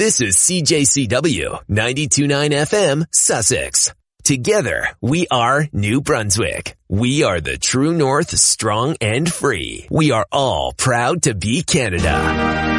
This is CJCW 92.9 FM, Sussex. Together, we are New Brunswick. We are the true north, strong and free. We are all proud to be Canada.